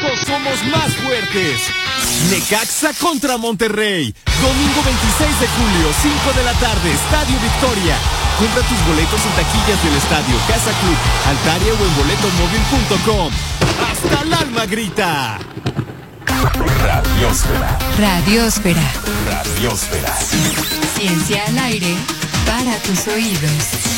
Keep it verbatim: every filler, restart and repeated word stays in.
Juntos somos más fuertes. Necaxa contra Monterrey. Domingo veintiséis de julio, cinco de la tarde, Estadio Victoria. Compra tus boletos en taquillas del estadio, Casa Club, Altaria o en boletomóvil punto com. ¡Hasta el alma grita! Radiosfera. Radiosfera. Radiosfera. Ciencia al aire para tus oídos.